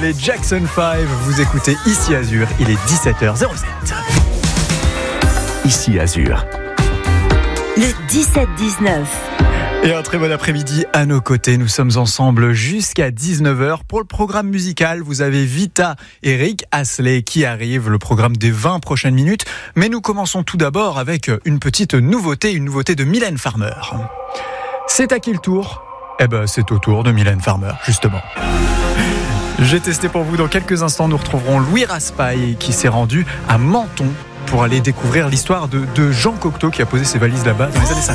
les Jackson 5. Vous écoutez Ici Azur, il est 17h07. Ici Azur. Le 17-19. Et un très bon après-midi à nos côtés. Nous sommes ensemble jusqu'à 19h. Pour le programme musical, vous avez Vita et Rick Astley qui arrivent, le programme des 20 prochaines minutes. Mais nous commençons tout d'abord avec une petite nouveauté, une nouveauté de Mylène Farmer. C'est à qui le tour ? Eh ben, c'est au tour de Mylène Farmer, justement. J'ai testé pour vous. Dans quelques instants, nous retrouverons Louis Raspail qui s'est rendu à Menton pour aller découvrir l'histoire de Jean Cocteau qui a posé ses valises là-bas dans les années 50.